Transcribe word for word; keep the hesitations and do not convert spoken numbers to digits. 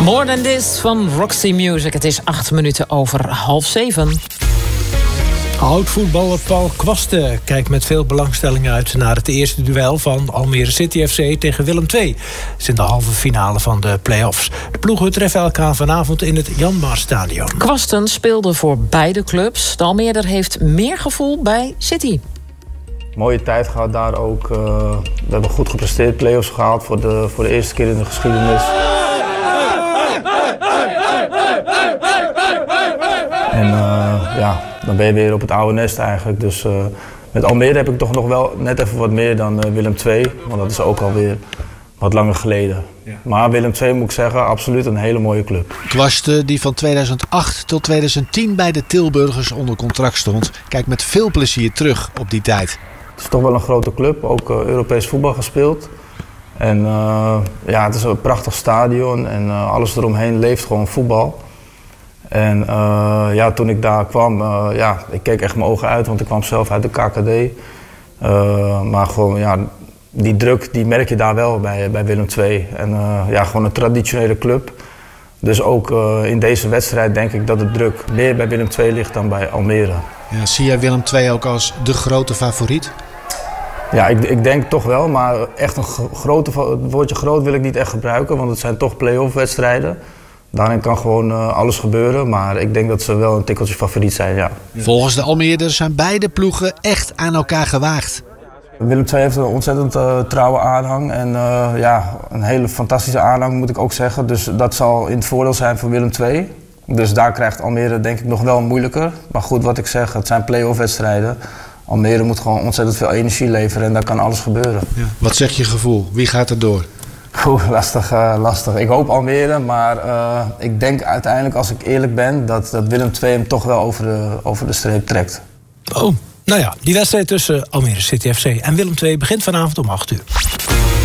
More Than This van Roxy Music. Het is acht minuten over half zeven. Oud-voetballer Paul Kwasten kijkt met veel belangstelling uit naar het eerste duel van Almere City F C tegen Willem twee. Het is in de halve finale van de play-offs. De ploegen treffen elkaar vanavond in het Janmaarstadion. Kwasten speelde voor beide clubs. De Almeerder heeft meer gevoel bij City. Mooie tijd gehad daar ook. Uh, we hebben goed gepresteerd, play-offs gehaald voor de, voor de eerste keer in de geschiedenis. En uh, ja, dan ben je weer op het oude nest eigenlijk. Dus uh, met Almere heb ik toch nog wel net even wat meer dan uh, Willem twee. Want dat is ook alweer wat langer geleden. Ja. Maar Willem twee moet ik zeggen, absoluut een hele mooie club. Kwasten, die van tweeduizend acht tot tweeduizend tien bij de Tilburgers onder contract stond, kijkt met veel plezier terug op die tijd. Het is toch wel een grote club, ook uh, Europees voetbal gespeeld. En uh, ja, het is een prachtig stadion en uh, alles eromheen leeft gewoon voetbal. En uh, ja, toen ik daar kwam, uh, ja, ik keek echt mijn ogen uit, want ik kwam zelf uit de K K D. Uh, maar gewoon, ja, die druk die merk je daar wel bij, bij Willem twee. En uh, ja, gewoon een traditionele club. Dus ook uh, in deze wedstrijd denk ik dat de druk meer bij Willem twee ligt dan bij Almere. Ja, zie jij Willem twee ook als de grote favoriet? Ja, ik, ik denk toch wel, maar echt een grote, het woordje groot wil ik niet echt gebruiken, want het zijn toch play-off wedstrijden. Daarin kan gewoon uh, alles gebeuren, maar ik denk dat ze wel een tikkeltje favoriet zijn, ja. Volgens de Almeerders zijn beide ploegen echt aan elkaar gewaagd. Willem twee heeft een ontzettend uh, trouwe aanhang en uh, ja, een hele fantastische aanhang moet ik ook zeggen. Dus dat zal in het voordeel zijn voor Willem twee. Dus daar krijgt Almere denk ik nog wel moeilijker. Maar goed, wat ik zeg, het zijn play-off wedstrijden. Almere moet gewoon ontzettend veel energie leveren en daar kan alles gebeuren. Ja. Wat zegt je gevoel? Wie gaat er door? Oeh, lastig, uh, lastig. Ik hoop Almere, maar uh, ik denk uiteindelijk, als ik eerlijk ben, dat, dat Willem twee hem toch wel over de, over de streep trekt. Oh, nou ja, die wedstrijd tussen Almere City F C en Willem twee begint vanavond om acht uur.